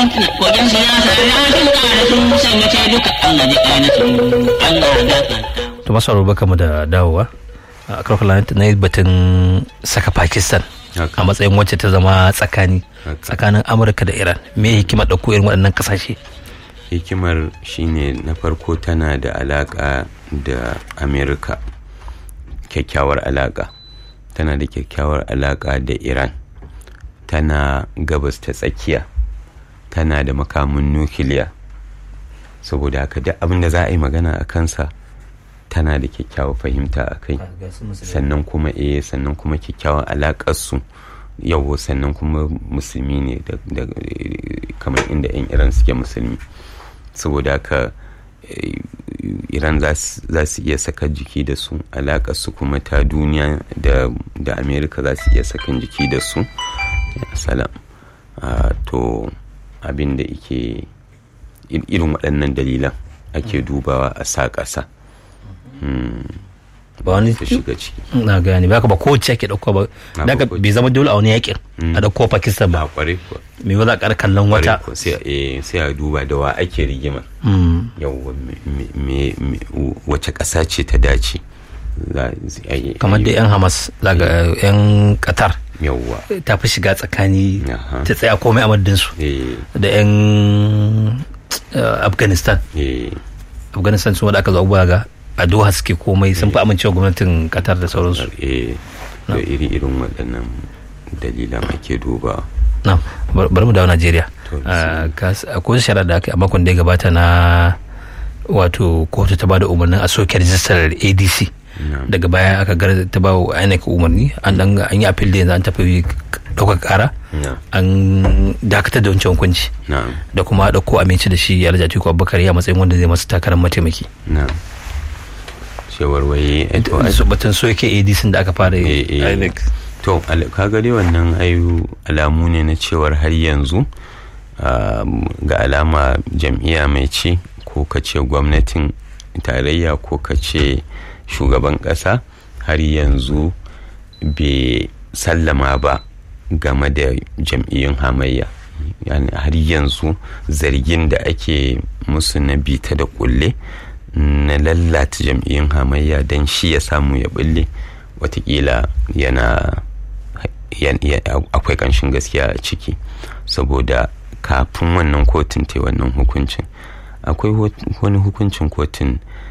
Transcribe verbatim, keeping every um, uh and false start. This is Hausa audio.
Wajen siyasa ya tuka da su sai ya ce duka Allah ji ƙana su Allah gafarta. To masu baka mu da dawowa a karkar na yi batun saka Pakistan a matsayin wacce ta zama tsakani tsakanin Amurka da Iran. Me hikimar ɗauko irin waɗannan ƙasashe? Hikimar shine na farko tana da alaƙa da Amerika, kyakkyawar alaƙa. Tana da kyakkyawar alaƙa da Iran, tana gabas ta tsakiya, tana da makamin nukiliya. Saboda haka duk abin da za a yi magana a kansa tana da kyakkyawar fahimta a kai. Sannan kuma eh sannan kuma kyakkyawar alaƙarsu yau sannan kuma musulmi ne da kamar inda 'yan Iran suke musulmi. Saboda haka Iran za su iya saka jiki da su, alaƙarsu kuma ta duniya da Amerika za su iya sakan jiki da su. Salam. To abin da ike irin waɗannan dalilan ake dubawa a sa ƙasa. Ba wani ta shiga ciki na gani ba ka ba kowace ake ɗauko ba da ka bai zama dole a wani yakin a ɗauko Pakistan ba. Ƙwarai kuwa. Me ba za a kallon wata sai a duba da wa ake rigima. Yawwa wace ƙasa ce ta dace. Kamar da 'yan Hamas daga 'yan Qatar yawwa ta fi shiga tsakani ta tsaya komai a madadinsu da 'yan Afghanistan. Afghanistan sun wadda aka zo ga a Doha suke komai sun fi amincewa gwamnatin Qatar da sauransu. Da iri irin waɗannan dalilan ake duba. Na bari mu dawo Najeriya. Akwai shari'a da aka yi a makon da ya gabata na wato kotu ta bada umarnin a soke rijistar A D C. Daga baya aka gar ta ba wa I N E C umarni an dan an yi appeal da yanzu an tafi ɗaukar ƙara an dakatar da wancan hukunci da kuma ɗauko aminci da shi Alhaji Atiku Abubakar ya matsayin wanda zai masa takarar mataimaki. Cewar waye batun soke A D C da aka fara yi I N E C. To kaga dai wannan ayu alamu ne na cewar har yanzu ga alama jam'iyya mai ci ko kace gwamnatin tarayya ko kace shugaban ƙasa har yanzu bai sallama ba game da jam'iyyun hamayya. Har yanzu zargin da ake musu na bita da kulle na lallata jam'iyyun hamayya don shi ya samu ya bulle watakila yana akwai ƙanshin gaskiya a ciki. Saboda kafin wannan kotun ta wannan hukuncin akwai wani hukuncin kotun